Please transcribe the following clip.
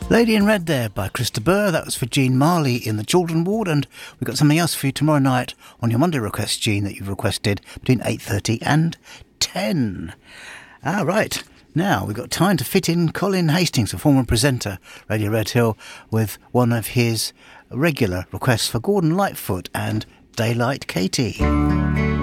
Lady in Red there by Krista Burr. That was for Jean Marley in the Children Ward, and we've got something else for you tomorrow night on your Monday request, Jean, that you've requested between 8:30 and 10. Right, now we've got time to fit in Colin Hastings, a former presenter, Radio Red Hill, with one of his regular requests for Gordon Lightfoot and Daylight Katie.